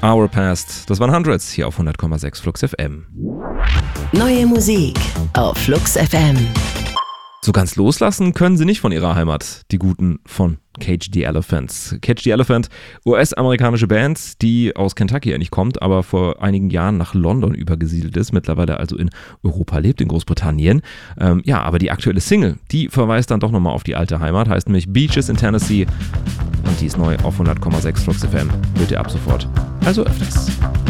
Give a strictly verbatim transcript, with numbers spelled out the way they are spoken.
Hour Past. Das waren Hundreds hier auf hundert Komma sechs Flux F M. Neue Musik auf Flux F M. So ganz loslassen können sie nicht von ihrer Heimat, die Guten von Cage the Elephant. Cage the Elephant, U S-amerikanische Band, die aus Kentucky eigentlich kommt, aber vor einigen Jahren nach London übergesiedelt ist, mittlerweile also in Europa lebt, in Großbritannien. Ähm, ja, aber die aktuelle Single, die verweist dann doch nochmal auf die alte Heimat, heißt nämlich Beaches in Tennessee und die ist neu auf hundert Komma sechs Flux F M. Hört ihr ab sofort. Also öfters.